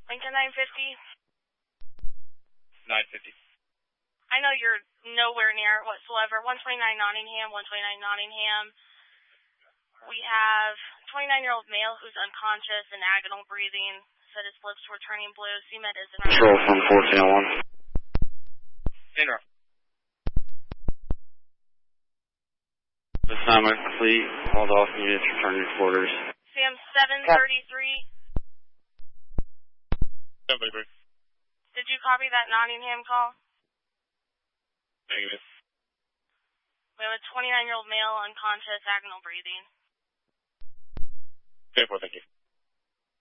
Lincoln 950. 950. I know you're nowhere near it whatsoever. 129 Nottingham, 129 Nottingham. We have 29-year-old male who's unconscious and agonal breathing. Said his lips were turning blue. CMED is in our... Control from 1401. Inter. This time I complete. Hold off units return to quarters. Sam 733. 733. Did you copy that Nottingham call? Negative. We have a 29-year-old male unconscious, agonal breathing. Okay, well, thank you.